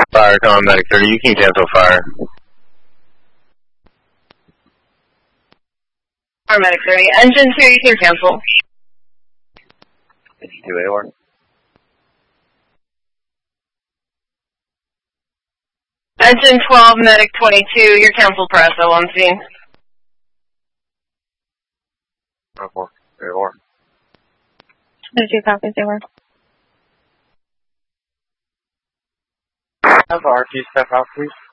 Fire, come on, medic 30. You can cancel fire. Fire, medic 30. Engine 2, you can cancel. 52 AOR. Engine 12, medic 22, you're canceled press, on scene. 4 AOR. 22 copies, they were. Have RT step out, please.